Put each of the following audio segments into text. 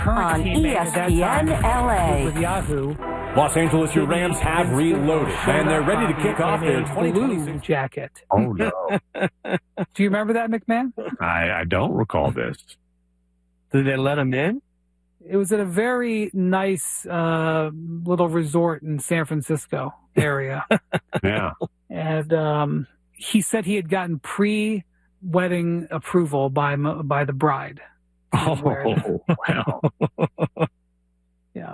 on ESPN LA. With Yahoo. Los Angeles, your Rams have reloaded, and they're ready to kick off their 2026 jacket. Oh, no. Do you remember that, McMahon? I don't recall this. Did they let him in? It was at a very nice little resort in San Francisco area. Yeah. And he said he had gotten pre-wedding approval by the bride. Oh, wow. Yeah.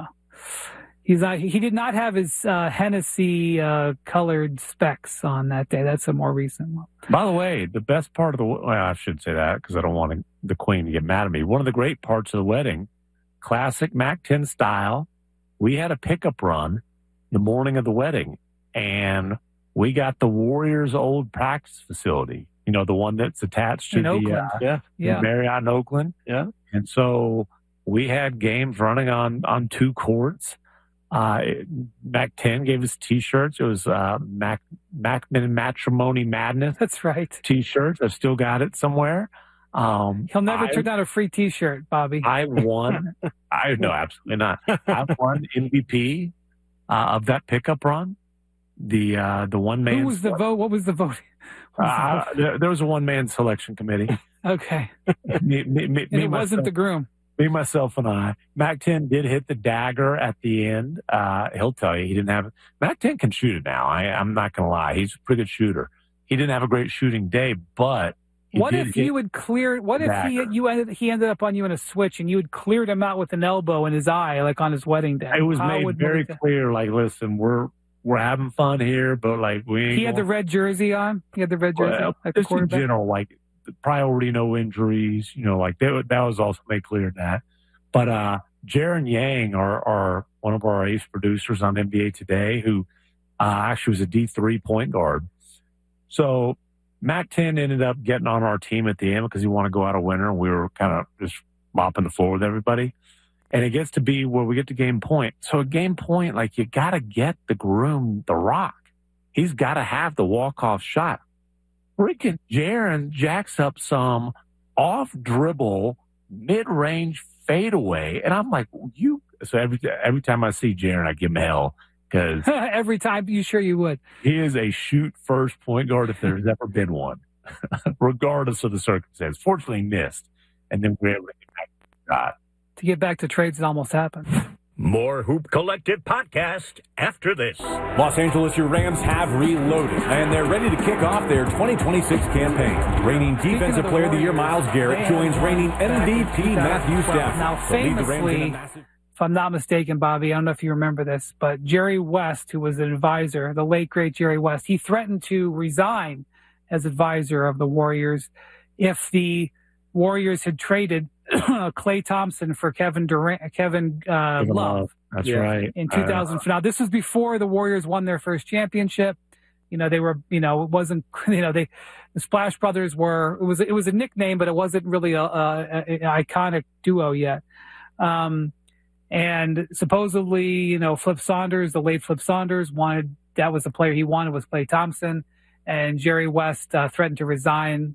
He did not have his Hennessy colored specs on that day. That's a more recent one. By the way, the best part of I shouldn't say that because I don't want the Queen to get mad at me. One of the great parts of the wedding, classic Mac 10 style, we had a pickup run the morning of the wedding, and we got the Warriors' old practice facility, you know, the one that's attached to the Marriott in Oakland. Yeah. And so we had games running on two courts. Mac 10 gave us T-shirts. It was Macman Matrimony Madness. That's right. T-shirts. I've still got it somewhere. He'll never turn down a free T-shirt, Bobby. I won. No, absolutely not. I won MVP of that pickup run. The one man. Who was the vote? What was the vote? There was a one man selection committee. Okay. It wasn't the groom. Me, myself, and I. Mac 10 did hit the dagger at the end. He'll tell you he didn't have it. Mac 10 can shoot it now. I'm not going to lie. He's a pretty good shooter. He didn't have a great shooting day, but what if you had cleared? What if he ended up on you in a switch and you had cleared him out with an elbow in his eye, like on his wedding day? It was made very clear. Like, listen, we're having fun here, but like we. He had the red jersey on. He had the red jersey. Like just in general, like. Priority, no injuries, you know, like that was also made clear in that. But Jaron Yang, are one of our ace producers on NBA Today, who actually was a D3 point guard. So Mac 10 ended up getting on our team at the end because he wanted to go out a winner, and we were kind of just mopping the floor with everybody. And it gets to be where we get to game point. So at game point, like, you got to get the groom the rock. He's got to have the walk-off shot. Freaking Jaron jacks up some off-dribble, mid-range fadeaway. And I'm like, so every time I see Jaron, I give him hell. Because every time, you sure you would. He is a shoot-first point guard if there's ever been one, regardless of the circumstance. Fortunately, he missed. And then we were able to get back to the shot. To get back to trades, it almost happened. More Hoop Collective podcast after this. Los Angeles, your Rams have reloaded, and they're ready to kick off their 2026 campaign. Reigning Defensive Player of the Year Miles Garrett joins reigning MVP Matthew Stafford. Now, famously, if I'm not mistaken, Bobby, I don't know if you remember this, but Jerry West, who was an advisor, the late, great Jerry West, he threatened to resign as advisor of the Warriors if the Warriors had traded Klay Thompson for Kevin Love. That's right. In 2000. Now, this was before the Warriors won their first championship. You know, they were, you know, it wasn't, you know, the Splash Brothers were, it was a nickname, but it wasn't really an iconic duo yet. And supposedly, you know, Flip Saunders, the late Flip Saunders that was the player he wanted, was Klay Thompson. And Jerry West threatened to resign.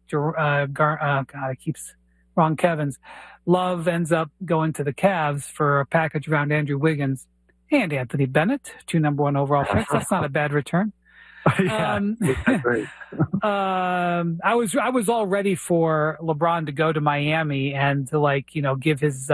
Wrong Kevin's. Love ends up going to the Cavs for a package around Andrew Wiggins and Anthony Bennett, 2 number 1 overall picks. That's not a bad return. Yeah, great. I was all ready for LeBron to go to Miami and to, like, you know, give his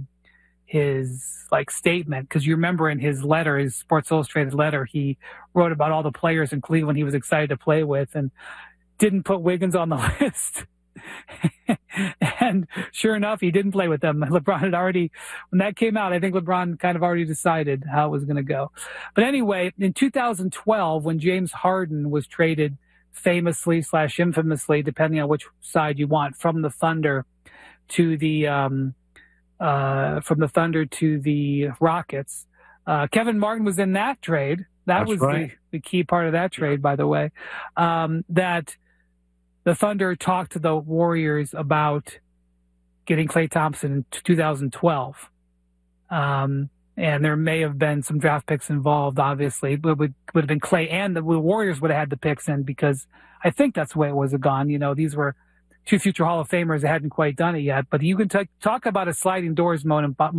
like statement, because you remember in his letter, his Sports Illustrated letter, he wrote about all the players in Cleveland he was excited to play with and didn't put Wiggins on the list. And sure enough, he didn't play with them. LeBron had already, when that came out, I think LeBron kind of already decided how it was going to go. But anyway, in 2012, when James Harden was traded famously / infamously, depending on which side you want, from the Thunder to the Rockets, Kevin Martin was in that trade. That's was right. the key part of that trade, by the way, that the Thunder talked to the Warriors about getting Klay Thompson in 2012. And there may have been some draft picks involved, obviously, but would have been Klay, and the Warriors would have had the picks in, because I think that's the way it was gone. You know, these were 2 future Hall of Famers that hadn't quite done it yet. But you can talk about a sliding doors moment